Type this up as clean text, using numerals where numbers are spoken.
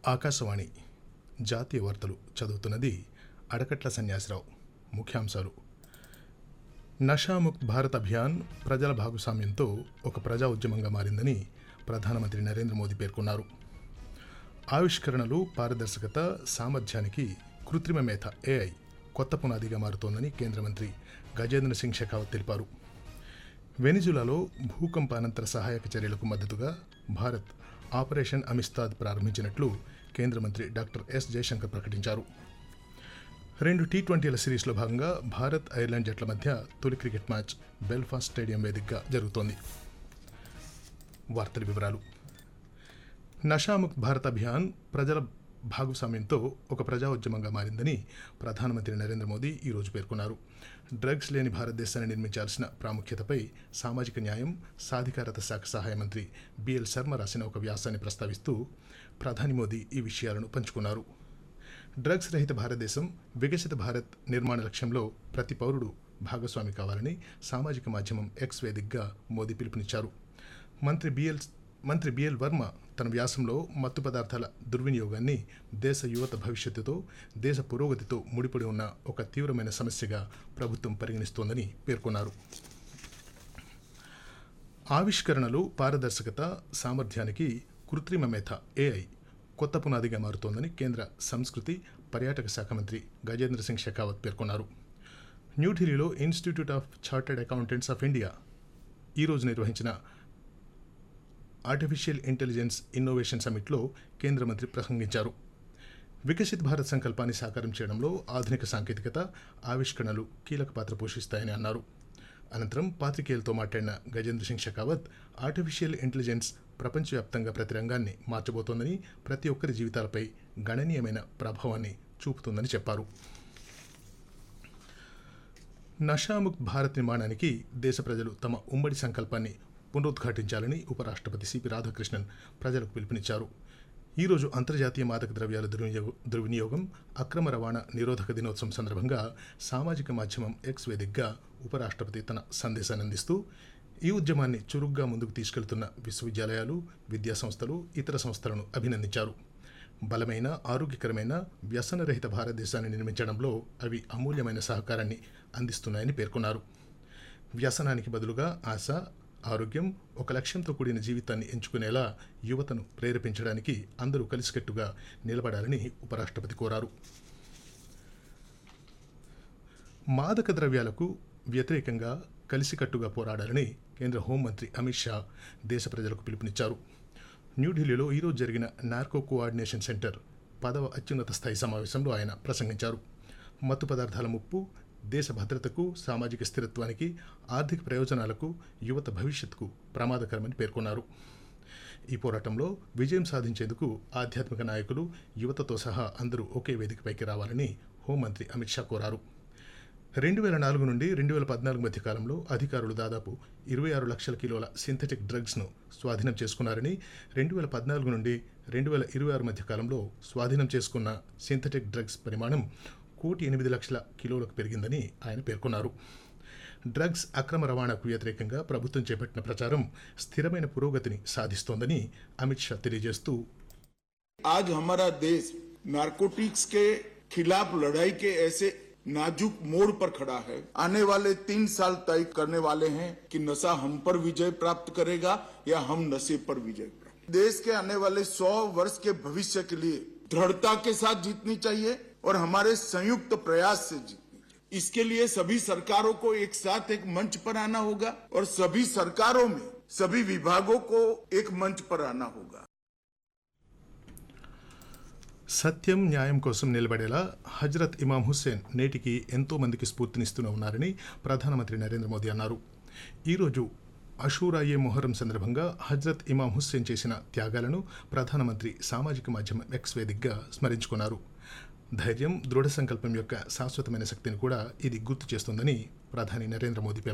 ఆకాశవాణి జాతీయ వార్తలు చదువుతున్నది అడకట్ల సన్యాసిరావు. ముఖ్యాంశాలు: నషాముక్త్ భారత్ అభియాన్ ప్రజల భాగస్వామ్యంతో ఒక ప్రజా ఉద్యమంగా మారిందని ప్రధానమంత్రి నరేంద్ర మోదీ పేర్కొన్నారు. ఆవిష్కరణలు, పారదర్శకత, సామర్థ్యానికి కృత్రిమ మేధ AI కొత్త పునాదిగా మారుతోందని కేంద్ర మంత్రి గజేంద్ర సింగ్ షెకావత్ తెలిపారు. వెనిజులాలో భూకంపానంతర సహాయక చర్యలకు మద్దతుగా భారత్ ఆపరేషన్ అమిస్తాద్ ప్రారంభించినట్లు కేంద్ర మంత్రి డాక్టర్ ఎస్ జయశంకర్ ప్రకటించారు. 2 T20ల సిరీస్లో భాగంగా భారత్, ఐర్లాండ్ జట్ల మధ్య తొలి క్రికెట్ మ్యాచ్ బెల్ఫాస్ట్ స్టేడియం వేదికగా జరుగుతోంది. వార్తల వివరాలు: నషాముక్త్ భారత్ అభియాన్ ప్రజల భాగస్వామ్యంతో ఒక ప్రజా ఉద్యమంగా మారిందని ప్రధానమంత్రి నరేంద్ర మోదీ ఈరోజు పేర్కొన్నారు. డ్రగ్స్ లేని భారతదేశాన్ని నిర్మించాల్సిన ప్రాముఖ్యతపై సామాజిక న్యాయం, సాధికారత శాఖ సహాయ మంత్రి బిఎల్ శర్మ రాసిన ఒక వ్యాసాన్ని ప్రస్తావిస్తూ ప్రధాని మోదీ ఈ విషయాలను పంచుకున్నారు. డ్రగ్స్ రహిత భారతదేశం, వికసిత భారత్ నిర్మాణ లక్ష్యంలో ప్రతి పౌరుడు భాగస్వామి కావాలని సామాజిక మాధ్యమం ఎక్స్ వేదికగా మోదీ పిలుపునిచ్చారు. మంత్రి బిఎల్ వర్మ తన వ్యాసంలో మత్తు పదార్థాల దుర్వినియోగాన్ని దేశ యువత భవిష్యత్తుతో, దేశ పురోగతితో ముడిపడి ఉన్న ఒక తీవ్రమైన సమస్యగా ప్రభుత్వం పరిగణిస్తోందని పేర్కొన్నారు. ఆవిష్కరణలు, పారదర్శకత, సామర్థ్యానికి కృత్రిమ మేధ AI కొత్త పునాదిగా మారుతోందని కేంద్ర సంస్కృతి, పర్యాటక శాఖ మంత్రి గజేంద్ర సింగ్ షెకావత్ పేర్కొన్నారు. న్యూఢిల్లీలో institute of chartered accountants of India ఈరోజు నిర్వహించిన ఆర్టిఫిషియల్ ఇంటెలిజెన్స్ ఇన్నోవేషన్ సమిట్లో కేంద్ర మంత్రి ప్రసంగించారు. వికసిత్ భారత్ సంకల్పాన్ని సాకారం చేయడంలో ఆధునిక సాంకేతికత, ఆవిష్కరణలు కీలక పాత్ర పోషిస్తాయని అన్నారు. అనంతరం పాత్రికేయులతో మాట్లాడిన గజేంద్ర సింగ్ షెకావత్ ఆర్టిఫిషియల్ ఇంటెలిజెన్స్ ప్రపంచవ్యాప్తంగా ప్రతి రంగాన్ని మార్చబోతోందని, ప్రతి ఒక్కరి జీవితాలపై గణనీయమైన ప్రభావాన్ని చూపుతుందని చెప్పారు. నషాముక్త్ భారత్ నిర్మాణానికి దేశ ప్రజలు తమ ఉమ్మడి సంకల్పాన్ని పునరుద్ఘాటించాలని ఉపరాష్ట్రపతి సిపి రాధాకృష్ణన్ ప్రజలకు పిలుపునిచ్చారు. ఈరోజు అంతర్జాతీయ మాదక ద్రవ్యాల దుర్వినియోగం, అక్రమ రవాణా నిరోధక దినోత్సవం సందర్భంగా సామాజిక మాధ్యమం ఎక్స్ వేదికగా ఉపరాష్ట్రపతి తన సందేశాన్ని అందిస్తూ ఈ ఉద్యమాన్ని చురుగ్గా ముందుకు తీసుకెళ్తున్న విశ్వవిద్యాలయాలు, విద్యాసంస్థలు, ఇతర సంస్థలను అభినందించారు. బలమైన, ఆరోగ్యకరమైన, వ్యసనరహిత భారతదేశాన్ని నిర్మించడంలో అవి అమూల్యమైన సహకారాన్ని అందిస్తున్నాయని పేర్కొన్నారు. వ్యసనానికి బదులుగా ఆశ, ఆరోగ్యం, ఒక లక్ష్యంతో కూడిన జీవితాన్ని ఎంచుకునేలా యువతను ప్రేరేపించడానికి అందరూ కలిసికట్టుగా నిలబడాలని ఉపరాష్ట్రపతి కోరారు. మాదక ద్రవ్యాలకు వ్యతిరేకంగా కలిసికట్టుగా పోరాడాలని కేంద్ర హోంమంత్రి అమిత్ షా దేశ ప్రజలకు పిలుపునిచ్చారు. న్యూఢిల్లీలో ఈరోజు జరిగిన నార్కో కోఆర్డినేషన్ సెంటర్ 10వ అత్యున్నత స్థాయి సమావేశంలో ఆయన ప్రసంగించారు. మత్తు పదార్థాల ముప్పు దేశ భద్రతకు, సామాజిక స్థిరత్వానికి, ఆర్థిక ప్రయోజనాలకు, యువత భవిష్యత్తుకు ప్రమాదకరమని పేర్కొన్నారు. ఈ పోరాటంలో విజయం సాధించేందుకు ఆధ్యాత్మిక నాయకులు, యువతతో సహా అందరూ ఒకే వేదికపైకి రావాలని హోంమంత్రి అమిత్ షా కోరారు. 2004 నుండి 2014 మధ్య కాలంలో అధికారులు దాదాపు 26 లక్షల కిలోల సింథటిక్ డ్రగ్స్ను స్వాధీనం చేసుకున్నారని, 2014 నుండి 2026 మధ్య కాలంలో స్వాధీనం చేసుకున్న సింథటిక్ డ్రగ్స్ పరిమాణం 1,800,00,000 కిలోలకు పెరిగిందని ఆయన పేర్కొన్నారు. డ్రగ్స్ అక్రమ రవాణాకు వ్యతిరేకంగా ప్రభుత్వం చేపట్టిన ప్రచారం స్థిరమైన పురోగతిని సాధిస్తోందని అమిత్ షా తెలియజేస్తూ, आज हमारा देश नारकोटिक्स के खिलाफ लड़ाई के ऐसे नाजुक मोड़ पर खड़ा है. आने वाले 3 साल तय करने वाले हैं कि नशा हम पर विजय प्राप्त करेगा या हम नशे पर विजय प्राप्त. देश के आने वाले 100 वर्ष के भविष्य के लिए दृढ़ता के साथ जीतनी चाहिए और हमारे संयुक्त प्रयास से जीतनी चाहिए. इसके लिए सभी सरकारों को एक साथ एक मंच पर आना होगा और सभी सरकारों में सभी विभागों को एक मंच पर आना होगा. సత్యం, న్యాయం కోసం నిలబడేలా హజ్రత్ ఇమాం హుస్సేన్ నేటికి ఎంతో మందికి స్ఫూర్తినిస్తూనే ఉన్నారని ప్రధానమంత్రి నరేంద్ర మోదీ అన్నారు. ఈరోజు అషూరాయే మొహర్రం సందర్భంగా హజ్రత్ ఇమాం హుస్సేన్ చేసిన త్యాగాలను ప్రధానమంత్రి సామాజిక మాధ్యమం ఎక్స్ వేదికగా స్మరించుకున్నారు. ధైర్యం, దృఢ సంకల్పం యొక్క శాశ్వతమైన శక్తిని కూడా ఇది గుర్తు చేస్తుందని ప్రధాని నరేంద్ర మోదీ